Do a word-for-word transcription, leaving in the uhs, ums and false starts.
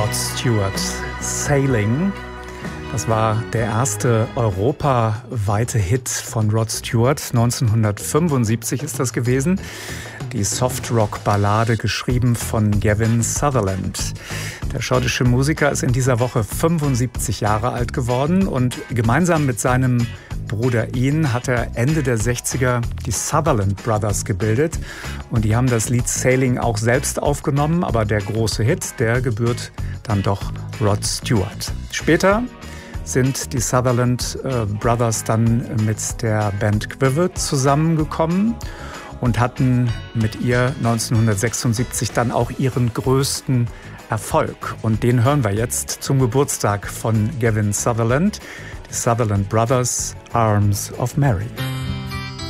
Rod Stewart, Sailing. Das war der erste europaweite Hit von Rod Stewart. neunzehnhundertfünfundsiebzig ist das gewesen. Die Softrock-Ballade, geschrieben von Gavin Sutherland. Der schottische Musiker ist in dieser Woche fünfundsiebzig Jahre alt geworden und gemeinsam mit seinem Bruder Ian hat er Ende der sechziger die Sutherland Brothers gebildet. Und die haben das Lied Sailing auch selbst aufgenommen, aber der große Hit, der gebührt dann doch Rod Stewart. Später sind die Sutherland äh, Brothers dann mit der Band Quiver zusammengekommen und hatten mit ihr neunzehnhundertsechsundsiebzig dann auch ihren größten Erfolg. Und den hören wir jetzt zum Geburtstag von Gavin Sutherland. Die Sutherland Brothers, Arms of Mary.